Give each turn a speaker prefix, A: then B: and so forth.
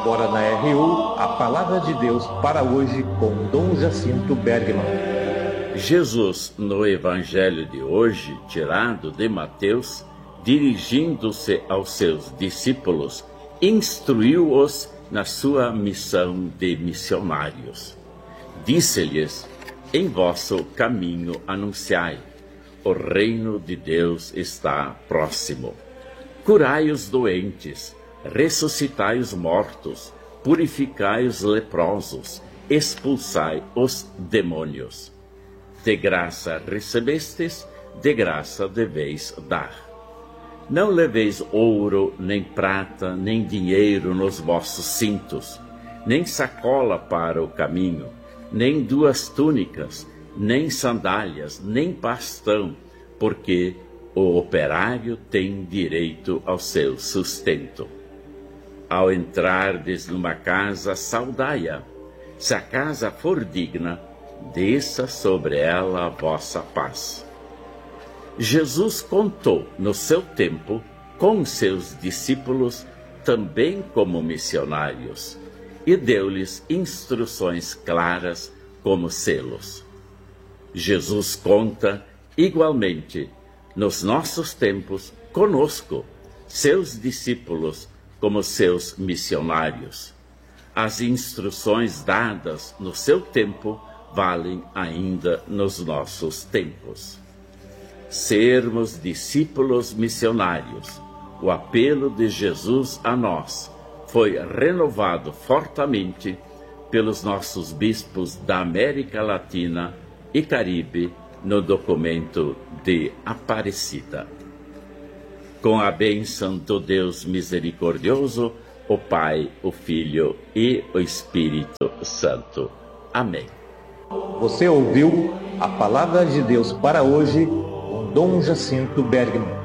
A: Agora na RU, a Palavra de Deus para hoje com Dom Jacinto Bergman.
B: Jesus, no Evangelho de hoje, tirado de Mateus, dirigindo-se aos seus discípulos, instruiu-os na sua missão de missionários. Disse-lhes: em vosso caminho anunciai, o reino de Deus está próximo. Curai os doentes, ressuscitai os mortos, purificai os leprosos, expulsai os demônios. De graça recebestes, de graça deveis dar. Não leveis ouro, nem prata, nem dinheiro nos vossos cintos, nem sacola para o caminho, nem 2 túnicas, nem sandálias, nem bastão, porque o operário tem direito ao seu sustento. Ao entrardes numa casa, saudai-a. Se a casa for digna, desça sobre ela a vossa paz. Jesus contou no seu tempo com seus discípulos também como missionários e deu-lhes instruções claras como selos. Jesus conta igualmente nos nossos tempos conosco, seus discípulos, como seus missionários. As instruções dadas no seu tempo valem ainda nos nossos tempos. Sermos discípulos missionários, o apelo de Jesus a nós foi renovado fortemente pelos nossos bispos da América Latina e Caribe no documento de Aparecida. Com a bênção do Deus misericordioso, o Pai, o Filho e o Espírito Santo. Amém.
A: Você ouviu a Palavra de Deus para hoje com Dom Jacinto Bergman.